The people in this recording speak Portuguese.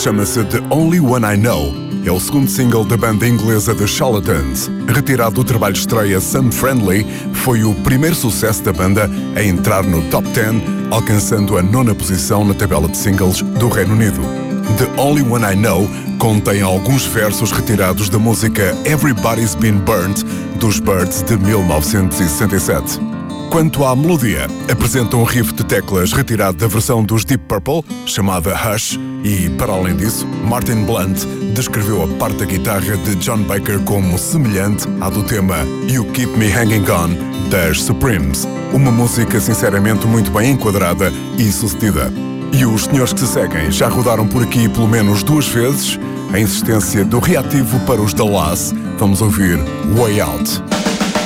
chama-se The Only One I Know. É o segundo single da banda inglesa The Charlatans. Retirado do trabalho de estreia Some Friendly, foi o primeiro sucesso da banda a entrar no Top 10, alcançando a 9ª posição na tabela de singles do Reino Unido. The Only One I Know contém alguns versos retirados da música Everybody's Been Burnt, dos Byrds de 1967. Quanto à melodia, apresenta um riff de teclas retirado da versão dos Deep Purple, chamada Hush, e, para além disso, Martin Blunt descreveu a parte da guitarra de John Baker como semelhante à do tema You Keep Me Hanging On, das Supremes, uma música sinceramente muito bem enquadrada e sucedida. E os senhores que se seguem já rodaram por aqui pelo menos 2 vezes. A insistência do reativo para os The Lass, vamos ouvir Way Out.